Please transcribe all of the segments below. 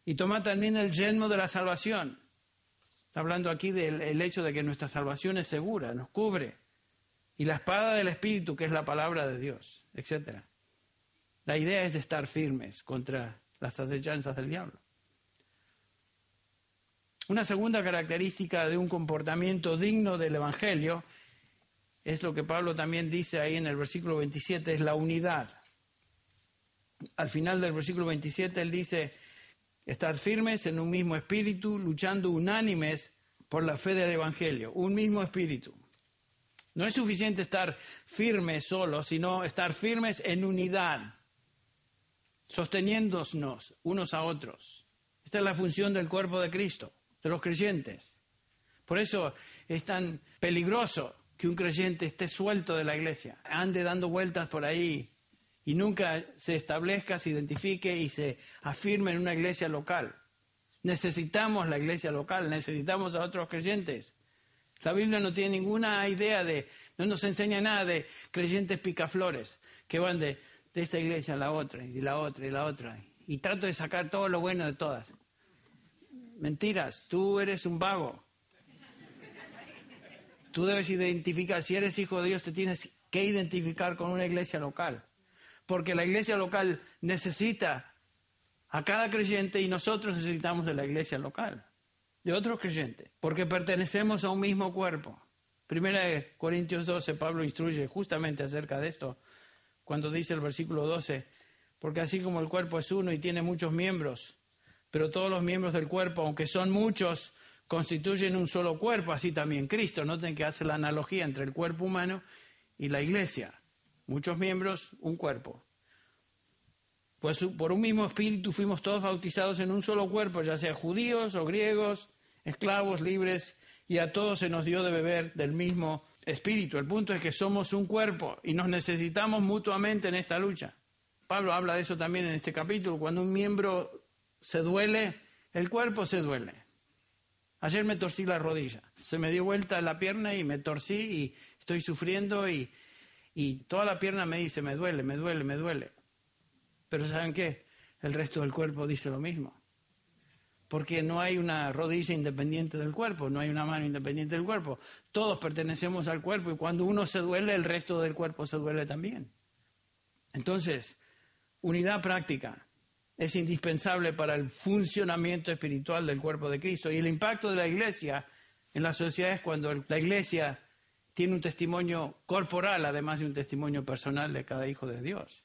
Y tomad también el yelmo de la salvación. Está hablando aquí del hecho de que nuestra salvación es segura, nos cubre. Y la espada del Espíritu, que es la palabra de Dios, etc. La idea es de estar firmes contra las acechanzas del diablo. Una segunda característica de un comportamiento digno del Evangelio es lo que Pablo también dice ahí en el versículo 27, es la unidad. Al final del versículo 27 él dice, estar firmes en un mismo espíritu, luchando unánimes por la fe del Evangelio, un mismo espíritu. No es suficiente estar firmes solos, sino estar firmes en unidad, sosteniéndonos unos a otros. Esta es la función del cuerpo de Cristo, de los creyentes. Por eso es tan peligroso que un creyente esté suelto de la iglesia, ande dando vueltas por ahí y nunca se establezca, se identifique y se afirme en una iglesia local. Necesitamos la iglesia local, necesitamos a otros creyentes. La Biblia no tiene ninguna idea no nos enseña nada de creyentes picaflores que van de esta iglesia a la otra y de la otra y la otra. Y trato de sacar todo lo bueno de todas. Mentiras, tú eres un vago. Tú debes identificar, si eres hijo de Dios, te tienes que identificar con una iglesia local. Porque la iglesia local necesita a cada creyente y nosotros necesitamos de la iglesia local, de otros creyentes, porque pertenecemos a un mismo cuerpo. 1 Corintios 12, Pablo instruye justamente acerca de esto, cuando dice el versículo 12, porque así como el cuerpo es uno y tiene muchos miembros, pero todos los miembros del cuerpo, aunque son muchos, constituyen un solo cuerpo, así también Cristo. Noten que hace la analogía entre el cuerpo humano y la iglesia. Muchos miembros, un cuerpo. Pues por un mismo espíritu fuimos todos bautizados en un solo cuerpo, ya sea judíos o griegos, esclavos, libres, y a todos se nos dio de beber del mismo espíritu. El punto es que somos un cuerpo y nos necesitamos mutuamente en esta lucha. Pablo habla de eso también en este capítulo. Cuando un miembro se duele, el cuerpo se duele. Ayer me torcí la rodilla, se me dio vuelta la pierna y me torcí y estoy sufriendo y toda la pierna me dice, me duele, me duele, me duele. Pero ¿saben qué? El resto del cuerpo dice lo mismo. Porque no hay una rodilla independiente del cuerpo, no hay una mano independiente del cuerpo. Todos pertenecemos al cuerpo y cuando uno se duele, el resto del cuerpo se duele también. Entonces, unidad práctica es indispensable para el funcionamiento espiritual del cuerpo de Cristo. Y el impacto de la iglesia en la sociedad es cuando la iglesia tiene un testimonio corporal, además de un testimonio personal de cada hijo de Dios.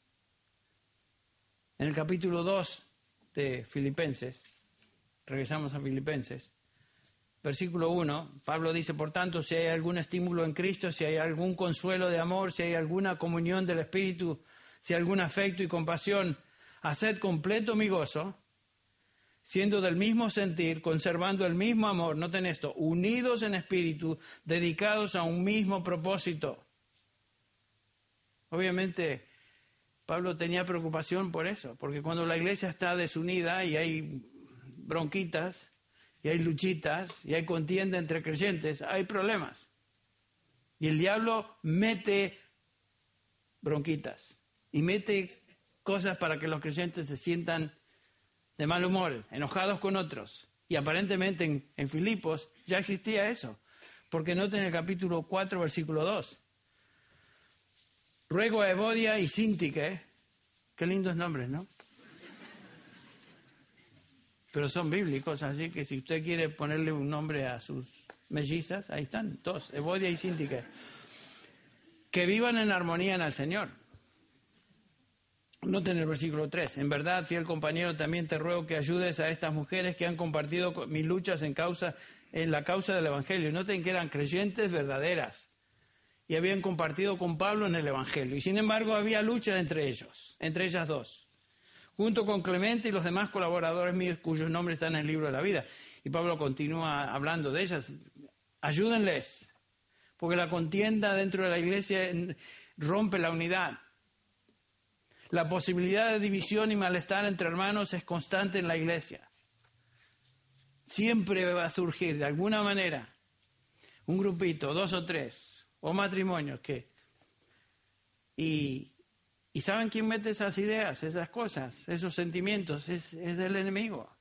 En el capítulo 2 de Filipenses, regresamos a Filipenses, versículo 1, Pablo dice, por tanto, si hay algún estímulo en Cristo, si hay algún consuelo de amor, si hay alguna comunión del Espíritu, si hay algún afecto y compasión, haced completo mi gozo, siendo del mismo sentir, conservando el mismo amor, noten esto, unidos en espíritu, dedicados a un mismo propósito. Obviamente, Pablo tenía preocupación por eso, porque cuando la iglesia está desunida y hay bronquitas, y hay luchitas, y hay contienda entre creyentes, hay problemas. Y el diablo mete bronquitas, y mete cosas para que los creyentes se sientan de mal humor, enojados con otros. Y aparentemente en Filipos ya existía eso, porque noten el capítulo 4, versículo 2. Ruego a Evodia y Síntique, qué lindos nombres, ¿no? Pero son bíblicos, así que si usted quiere ponerle un nombre a sus mellizas, ahí están, dos, Evodia y Síntique, que vivan en armonía en el Señor. Noten el versículo 3. En verdad, fiel compañero, también te ruego que ayudes a estas mujeres que han compartido mis luchas en la causa del Evangelio. Noten que eran creyentes verdaderas y habían compartido con Pablo en el Evangelio. Y sin embargo, había lucha entre ellas dos, junto con Clemente y los demás colaboradores míos cuyos nombres están en el libro de la vida. Y Pablo continúa hablando de ellas. Ayúdenles, porque la contienda dentro de la iglesia rompe la unidad. La posibilidad de división y malestar entre hermanos es constante en la iglesia. Siempre va a surgir de alguna manera un grupito, 2 o 3, o matrimonios que... ¿Y saben quién mete esas ideas, esas cosas, esos sentimientos? Es del enemigo.